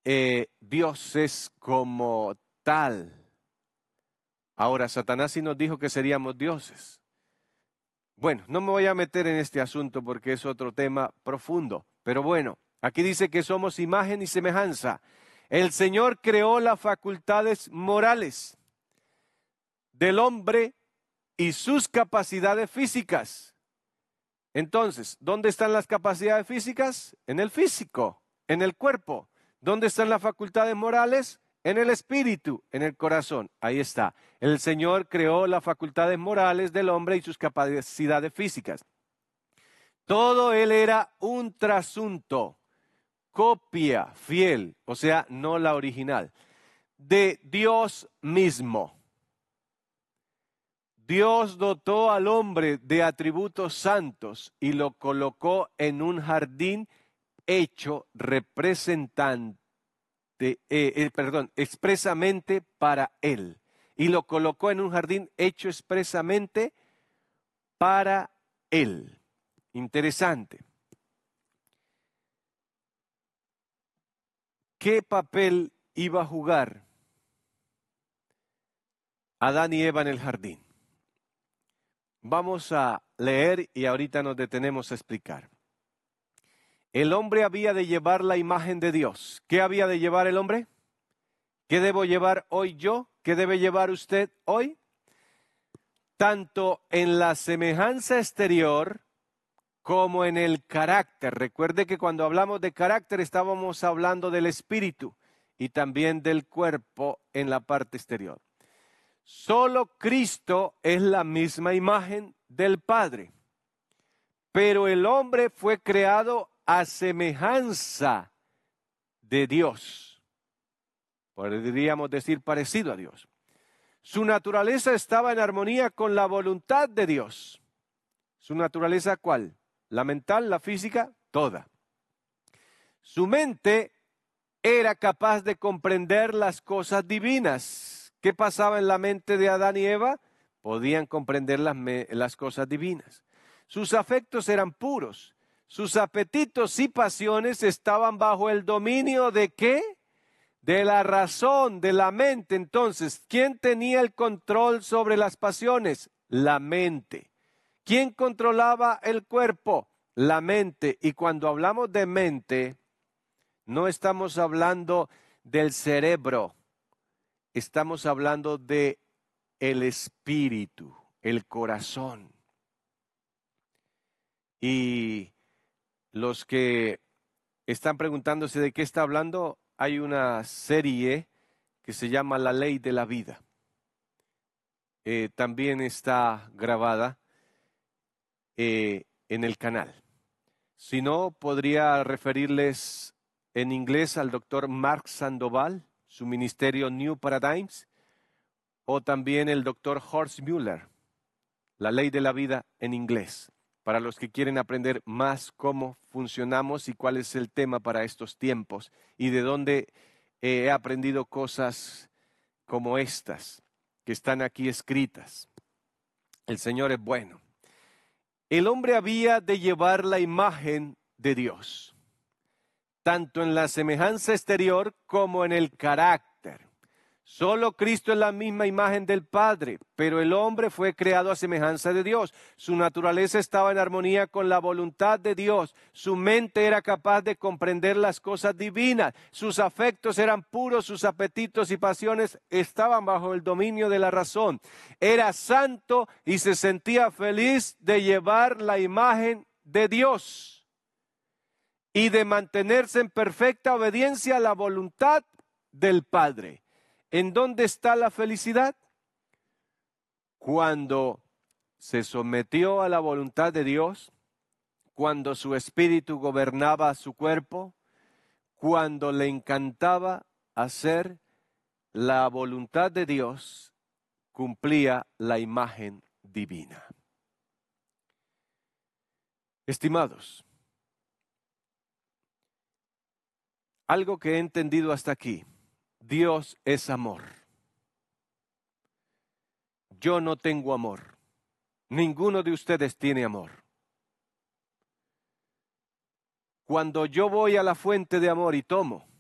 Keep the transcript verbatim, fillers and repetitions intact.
eh, dioses como tal. Ahora, Satanás sí nos dijo que seríamos dioses. Bueno, no me voy a meter en este asunto porque es otro tema profundo. Pero bueno, aquí dice que somos imagen y semejanza. El Señor creó las facultades morales del hombre y sus capacidades físicas. Entonces, ¿dónde están las capacidades físicas? En el físico, en el cuerpo. ¿Dónde están las facultades morales? En el espíritu, en el corazón. Ahí está. El Señor creó las facultades morales del hombre y sus capacidades físicas. Todo él era un trasunto, copia fiel, o sea, no la original, de Dios mismo. Dios dotó al hombre de atributos santos y lo colocó en un jardín hecho representante, eh, eh, perdón, expresamente para él. Y lo colocó en un jardín hecho expresamente para él. Interesante. ¿Qué papel iba a jugar Adán y Eva en el jardín? Vamos a leer y ahorita nos detenemos a explicar. El hombre había de llevar la imagen de Dios. ¿Qué había de llevar el hombre? ¿Qué debo llevar hoy yo? ¿Qué debe llevar usted hoy? Tanto en la semejanza exterior como en el carácter. Recuerde que cuando hablamos de carácter estábamos hablando del espíritu y también del cuerpo en la parte exterior. Solo Cristo es la misma imagen del Padre, pero el hombre fue creado a semejanza de Dios. Podríamos decir parecido a Dios. Su naturaleza estaba en armonía con la voluntad de Dios. ¿Su naturaleza cuál? La mental, la física, toda. Su mente era capaz de comprender las cosas divinas. ¿Qué pasaba en la mente de Adán y Eva? Podían comprender las, las cosas divinas. Sus afectos eran puros. Sus apetitos y pasiones estaban bajo el dominio ¿de qué? De la razón, de la mente. Entonces, ¿quién tenía el control sobre las pasiones? La mente. ¿Quién controlaba el cuerpo? La mente. Y cuando hablamos de mente, no estamos hablando del cerebro. Estamos hablando de el espíritu, el corazón. Y los que están preguntándose de qué está hablando, hay una serie que se llama La Ley de la Vida. Eh, también está grabada eh, en el canal. Si no, podría referirles en inglés al doctor Mark Sandoval, su ministerio New Paradigms, o también el doctor Horst Müller, La Ley de la Vida en inglés, para los que quieren aprender más cómo funcionamos y cuál es el tema para estos tiempos y de dónde eh, he aprendido cosas como estas que están aquí escritas. El Señor es bueno. El hombre había de llevar la imagen de Dios, tanto en la semejanza exterior como en el carácter. Solo Cristo es la misma imagen del Padre, pero el hombre fue creado a semejanza de Dios. Su naturaleza estaba en armonía con la voluntad de Dios. Su mente era capaz de comprender las cosas divinas. Sus afectos eran puros, sus apetitos y pasiones estaban bajo el dominio de la razón. Era santo y se sentía feliz de llevar la imagen de Dios y de mantenerse en perfecta obediencia a la voluntad del Padre. ¿En dónde está la felicidad? Cuando se sometió a la voluntad de Dios, cuando su espíritu gobernaba su cuerpo, cuando le encantaba hacer la voluntad de Dios, cumplía la imagen divina. Estimados, algo que he entendido hasta aquí: Dios es amor. Yo no tengo amor. Ninguno de ustedes tiene amor. Cuando yo voy a la fuente de amor y tomo,